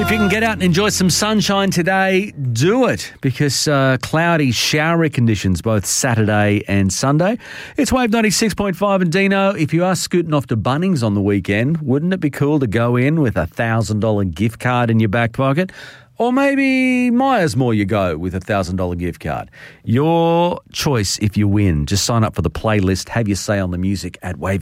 If you can get out and enjoy some sunshine today, do it, because cloudy, showery conditions both Saturday and Sunday. It's Wave 96.5 and Dino. If you are scooting off to Bunnings on the weekend, wouldn't it be cool to go in with a $1,000 gift card in your back pocket? Or maybe Myers More you go with a $1,000 gift card. Your choice if you win. Just sign up for the playlist, have your say on the music at Wave